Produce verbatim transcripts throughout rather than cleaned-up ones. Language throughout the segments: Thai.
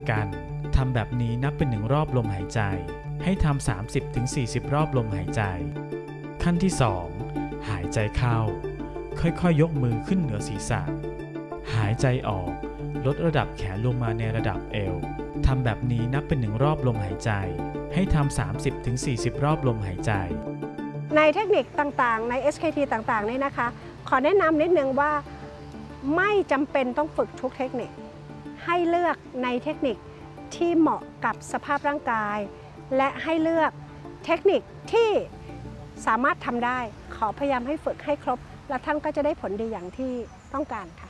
กันทำแบบนี้นับเป็นหนึ่งรอบลมหายใจให้ทำ สามสิบถึงสี่สิบ รอบลมหายใจขั้นที่สองหายใจเข้าค่อยๆ ยกมือขึ้นเหนือศีรษะหายใจออกลดระดับแขนลงมาในระดับเอวทำแบบนี้นับเป็นหนึ่งรอบลมหายใจให้ทำ สามสิบถึงสี่สิบ รอบลมหายใจในเทคนิคต่างๆใน เอส เค ที ต่างๆนี่นะคะขอแนะนำนิดนึงว่าไม่จำเป็นต้องฝึกทุกเทคนิคให้เลือกในเทคนิคที่เหมาะกับสภาพร่างกายและให้เลือกเทคนิคที่สามารถทำได้ขอพยายามให้ฝึกให้ครบและท่านก็จะได้ผลดีอย่างที่ต้องการค่ะ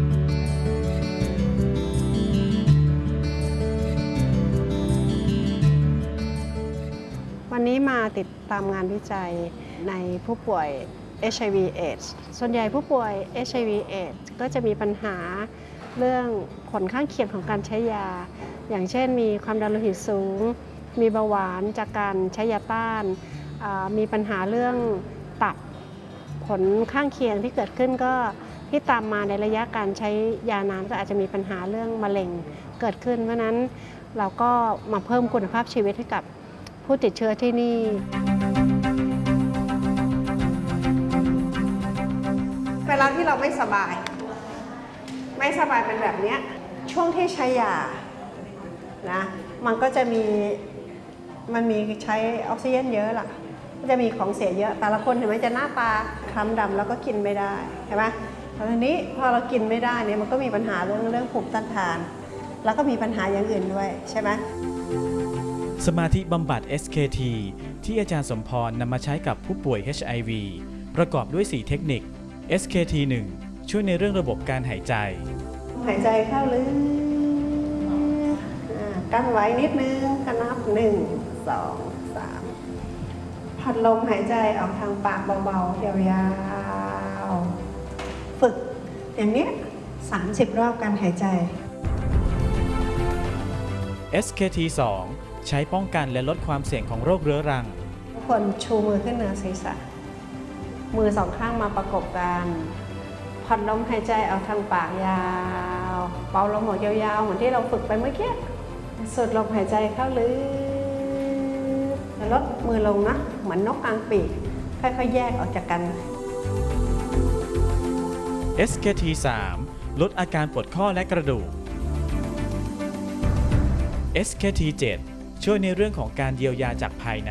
วันนี้มาติดตามงานวิจัยในผู้ป่วย เอช ไอ วี เอดส์ ส่วนใหญ่ผู้ป่วย เอช ไอ วี เอดส์ ก็จะมีปัญหาเรื่องผลข้างเคียงของการใช้ยาอย่างเช่นมีความดันโลหิตสูงมีเบาหวานจากการใช้ยาต้านมีปัญหาเรื่องตับผลข้างเคียงที่เกิดขึ้นก็ที่ตามมาในระยะการใช้ยานานก็อาจจะมีปัญหาเรื่องมะเร็งเกิดขึ้นเพราะนั้นเราก็มาเพิ่มคุณภาพชีวิตให้กับผู้ติดเชื้อที่นี่เวลาที่เราไม่สบายไม่สบายเป็นแบบนี้ช่วงที่ใช้ยานะมันก็จะมีมันมีใช้ออกซิเจนเยอะล่ะก็จะมีของเสียเยอะแต่ละคนเห็นไหมจะหน้าตาคล้ำดำแล้วก็กินไม่ได้ใช่ไหมทีนี้พอเรากินไม่ได้เนี่ยมันก็มีปัญหาเรื่องเรื่องภูมิต้านทานแล้วก็มีปัญหาอย่างอื่นด้วยใช่ไหมสมาธิบำบัด เอส เค ที ที่อาจารย์สมพรนำมาใช้กับผู้ป่วย เอช ไอ วี ประกอบด้วย สี่ เทคนิค เอส เค ที หนึ่ง ช่วยในเรื่องระบบการหายใจหายใจเข้าลึกกั้นไว้นิดนึงก็นับหนึ่ง สอง สามผัดลมหายใจออกทางปากเบาๆยาวๆฝึกอย่างนี้สามสิบรอบการหายใจเอส เค ที สอง ใช้ป้องกันและลดความเสี่ยงของโรคเรื้อรังทุกคนชูมือขึ้นเหนือศีรษะมือสองข้างมาประกบกันผ่อนลมหายใจออกทางปากยาวเป่าลมออกยาวๆเหมือนที่เราฝึกไปเมื่อกี้สูดลมหายใจเข้าลึกแล้วลดมือลงนะเหมือนนกกลางปีกค่อยๆแยกออกจากกันเอส เค ที สาม ลดอาการปวดข้อและกระดูก เอส เค ที เจ็ด ช่วยในเรื่องของการเยียวยาจากภายใน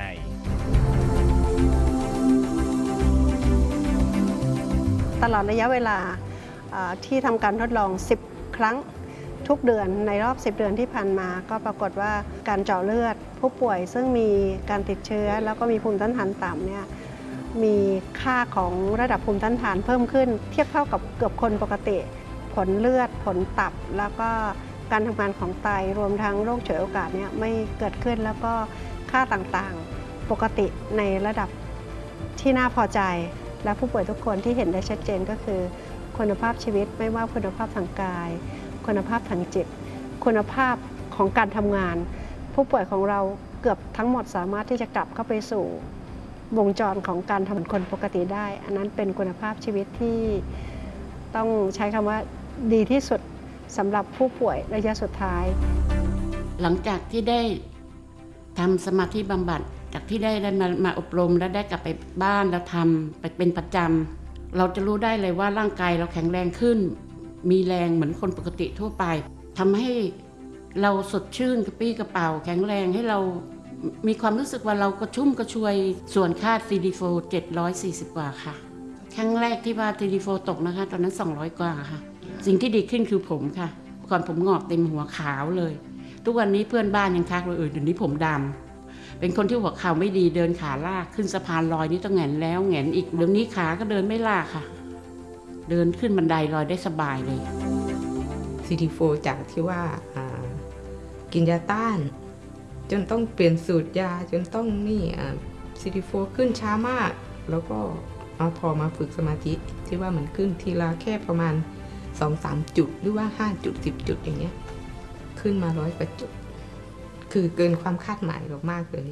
ตลอดระยะเวลาที่ทำการทดลองสิบครั้งทุกเดือนในรอบสิบเดือนที่ผ่านมาก็ปรากฏว่าการเจาะเลือดผู้ป่วยซึ่งมีการติดเชื้อแล้วก็มีภูมิต้านทานต่ำเนี่ยมีค่าของระดับภูมิต้านทานเพิ่มขึ้นเทียบเท่ากับเกือบคนปกติผลเลือดผลตับแล้วก็การทำงานของไตรวมทั้งโรคฉวยโอกาสเนี่ยไม่เกิดขึ้นแล้วก็ค่าต่างๆปกติในระดับที่น่าพอใจและผู้ป่วยทุกคนที่เห็นได้ชัดเจนก็คือคุณภาพชีวิตไม่ว่าคุณภาพทางกายคุณภาพทางจิตคุณภาพของการทำงานผู้ป่วยของเราเกือบทั้งหมดสามารถที่จะกลับเข้าไปสู่วงจรของการทำเหมือนคนปกติได้อันนั้นเป็นคุณภาพชีวิตที่ต้องใช้คำว่าดีที่สุดสำหรับผู้ป่วยระยะสุดท้ายหลังจากที่ได้ทำสมาธิบำบัดจากที่ได้ได้มามาอบรมและได้กลับไปบ้านแล้วทำไปเป็นประจำเราจะรู้ได้เลยว่าร่างกายเราแข็งแรงขึ้นมีแรงเหมือนคนปกติทั่วไปทำให้เราสดชื่นกระปี้กระเป๋าแข็งแรงให้เรามีความรู้สึกว่าเรากระชุ่มกระชวยส่วนค่า ซี ดี โฟร์ เจ็ดร้อยสี่สิบกว่าค่ะครั้งแรกที่ว่า ซี ดี โฟร์ ตกนะคะตอนนั้นสองร้อยกว่าค่ะสิ่งที่ดีขึ้นคือผมค่ะก่อนผมงอกเต็มหัวขาวเลยทุกวันนี้เพื่อนบ้านยังทักเลยเออเดี๋ยวนี้ผมดำเป็นคนที่หัวเข่าไม่ดีเดินขาลากขึ้นสะพานลอยนี่ต้องแหงนแล้วแหงนอีกเดี๋ยวนี้ขาก็เดินไม่ลากค่ะเดินขึ้นบันไดลอยได้สบายเลยซี ดี โฟร์ จากที่ว่ากินยาต้านจนต้องเปลี่ยนสูตรยาจนต้องนี่ ซี ดี โฟร์ ขึ้นช้ามากแล้วก็เอาพอมาฝึกสมาธิที่ว่ามันขึ้นทีละแค่ประมาณ สองถึงสาม จุดหรือว่าห้าจุดสิบจุดอย่างเงี้ยขึ้นมาร้อยกว่าจุดคือเกินความคาดหมายเรามากเลย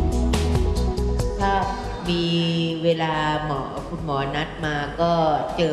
ถ้ามีเวลาหมอคุณหมอนัดมาก็เจอ